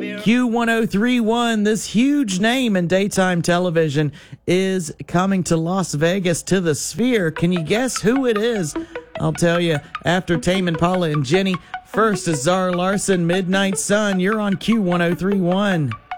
Q1031, this huge name in daytime television, is coming to Las Vegas to the Sphere. Can you guess who it is? I'll tell you after Tame Impala and Jenny. First is Zara Larson, Midnight Sun. You're on Q1031.